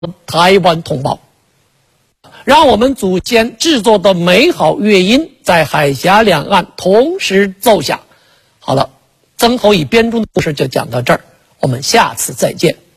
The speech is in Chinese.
台湾同胞，让我们祖先制作的美好乐音在海峡两岸同时奏响。好了，曾侯乙编钟的故事就讲到这儿，我们下次再见。